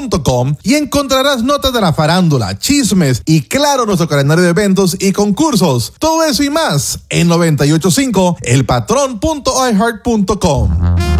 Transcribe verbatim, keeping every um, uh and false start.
punto com y encontrarás notas de la farándula, chismes y claro nuestro calendario de eventos y concursos. Todo eso y más en noventa y ocho punto cinco el patrón punto i heart punto com.